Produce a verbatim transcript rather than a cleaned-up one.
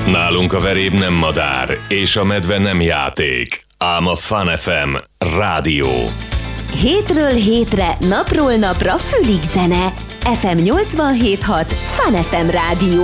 Nálunk a veréb nem madár, és a medve nem játék, ám a Fun ef em rádió. Hétről hétre, napról napra fülig zene. ef em nyolcvanhét hat Fun ef em rádió.